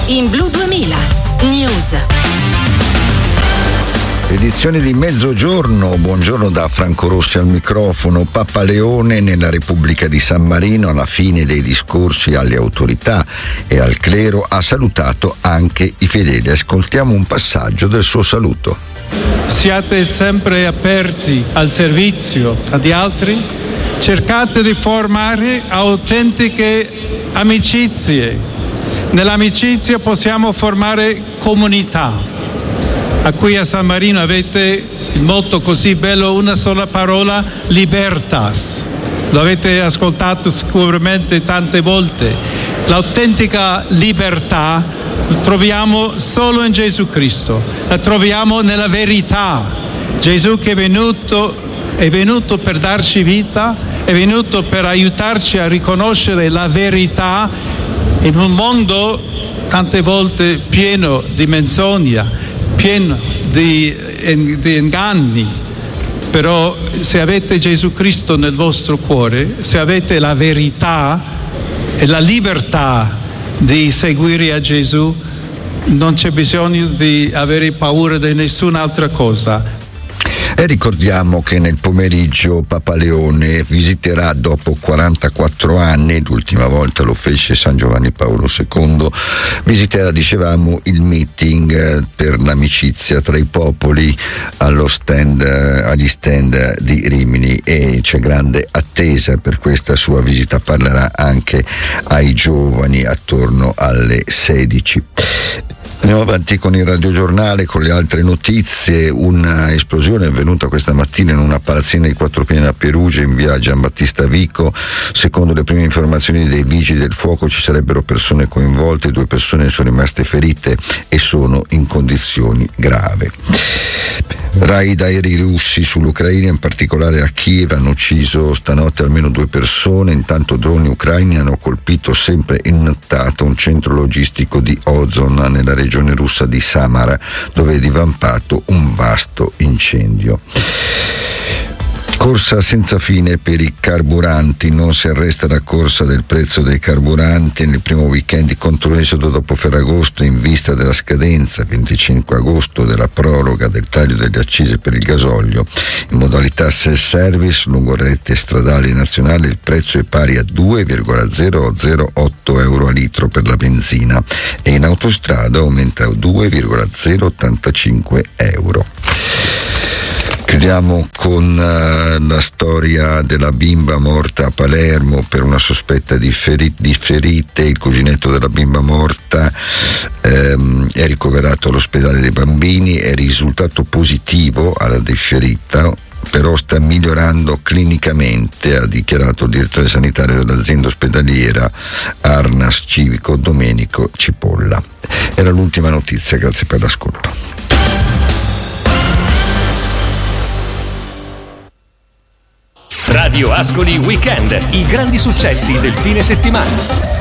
in Blu 2000 News. Edizione di mezzogiorno, buongiorno da Franco Rossi al microfono. Papa Leone nella Repubblica di San Marino, alla fine dei discorsi alle autorità e al clero, ha salutato anche i fedeli. Ascoltiamo un passaggio del suo saluto. Siate sempre aperti al servizio di altri, cercate di formare autentiche amicizie. Nell'amicizia possiamo formare comunità. A qui a San Marino avete il motto così bello, una sola parola, libertas. Lo avete ascoltato sicuramente tante volte. L'autentica libertà la troviamo solo in Gesù Cristo, la troviamo nella verità. Gesù che è venuto per darci vita, è venuto per aiutarci a riconoscere la verità in un mondo tante volte pieno di menzogna, pieno di inganni. Però se avete Gesù Cristo nel vostro cuore, se avete la verità e la libertà di seguire a Gesù, non c'è bisogno di avere paura di nessun'altra cosa. E ricordiamo che nel pomeriggio Papa Leone visiterà, dopo 44 anni, l'ultima volta lo fece San Giovanni Paolo II, visiterà, dicevamo, il meeting per l'amicizia tra i popoli agli stand di Rimini, e c'è grande attesa per questa sua visita. Parlerà anche ai giovani attorno alle 16. Andiamo avanti con il radiogiornale, con le altre notizie. Una esplosione è avvenuta questa mattina in una palazzina di Quattro Piani a Perugia, in via Giambattista Vico. Secondo le prime informazioni dei vigili del fuoco ci sarebbero persone coinvolte, 2 persone sono rimaste ferite e sono in condizioni gravi. Raid aerei russi sull'Ucraina, in particolare a Kiev, hanno ucciso stanotte almeno 2 persone. Intanto droni ucraini hanno colpito sempre in nottata un centro logistico di Ozon nella regione russa di Samara, dove è divampato un vasto incendio. Corsa senza fine per i carburanti, non si arresta la corsa del prezzo dei carburanti nel primo weekend di controesodo dopo Ferragosto, in vista della scadenza 25 agosto della proroga del taglio delle accise per il gasolio. In modalità self-service lungo rete stradali nazionali il prezzo è pari a 2,008 euro a litro per la benzina e in autostrada aumenta a 2,085 euro. Chiudiamo con la storia della bimba morta a Palermo per una sospetta di ferite. Il cuginetto della bimba morta è ricoverato all'ospedale dei bambini, è risultato positivo alla ferita, però sta migliorando clinicamente, ha dichiarato il direttore sanitario dell'azienda ospedaliera Arnas Civico Domenico Cipolla. Era l'ultima notizia, grazie per l'ascolto. Radio Ascoli Weekend, i grandi successi del fine settimana.